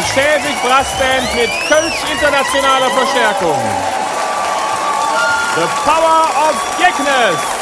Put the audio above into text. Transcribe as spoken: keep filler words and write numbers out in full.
die Schäfig Brassband mit Kölsch internationaler Verstärkung. The Power of Geknes.